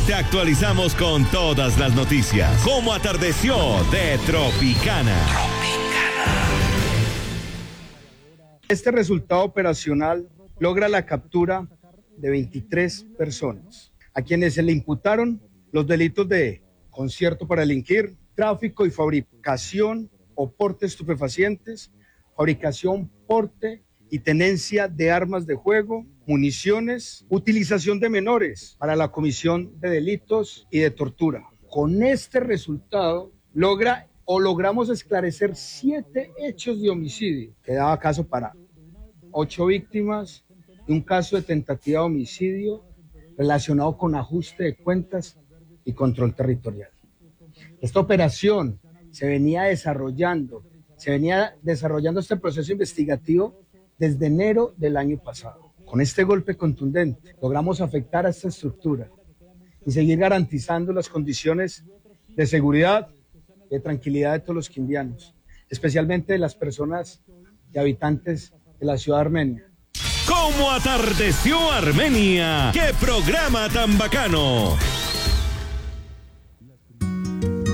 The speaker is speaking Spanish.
Te actualizamos con todas las noticias. Cómo atardeció de Tropicana. Este resultado operacional logra la captura de 23 personas, a quienes se le imputaron los delitos de concierto para delinquir, tráfico y fabricación o porte de estupefacientes, fabricación, porte y tenencia de armas de juego, municiones, utilización de menores para la comisión de delitos y de tortura. Con este resultado logramos esclarecer 7 hechos de homicidio, que daba caso para 8 víctimas y un caso de tentativa de homicidio relacionado con ajuste de cuentas y control territorial. Esta operación se venía desarrollando este proceso investigativo desde enero del año pasado. Con este golpe contundente logramos afectar a esta estructura y seguir garantizando las condiciones de seguridad y de tranquilidad de todos los quindianos, especialmente de las personas y habitantes de la ciudad de Armenia. ¿Cómo atardeció Armenia? ¡Qué programa tan bacano!